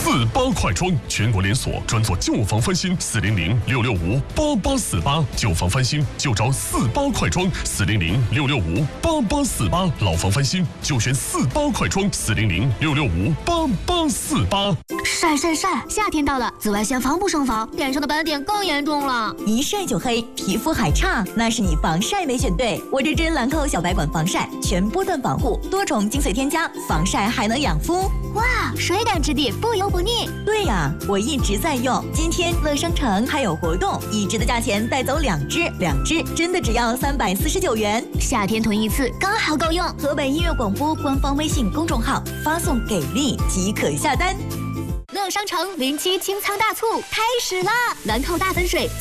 48快装，全国连锁，专做旧房翻新，400-665-8848，旧房翻新就找48快装，400-665-8848，老房翻新就选48快装，400-665-8848。 晒晒晒！夏天到了，紫外线防不胜防，脸上的斑点更严重了。 一晒就黑，皮肤还差，那是你防晒没选对。我这支兰蔻小白管防晒，全波段防护，多重精粹添加，防晒还能养肤。 哇，水感质地，不油不腻。 对呀，我一直在用。今天乐商城还有活动，一支的价钱带走2支，2支真的只要349元。 夏天囤一次刚好够用。 河北音乐广播官方微信公众号发送给力即可下单。 乐商城07清仓大促开始啦！兰蔻大粉水